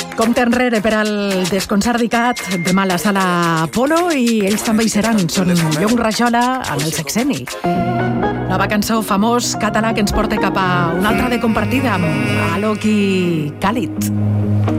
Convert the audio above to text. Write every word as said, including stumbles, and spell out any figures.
Compte enrere per al desconcertat demà a la sala Apolo i ells també hi seran. Són Llong Rajola en el Sexeni. Nova cançó famós català que ens porta cap a una altra de compartida amb Alok i Khalid.